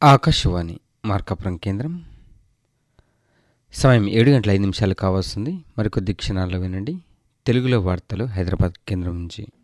ఆకాశవాణి మార్కాపురం కేంద్రం. సమయం 7 గంటల 5 నిమిషాలు కావస్తుంది. మరికొద్ది క్షణాల్లో వినండి తెలుగులో వార్తలు హైదరాబాద్ కేంద్రం నుంచి.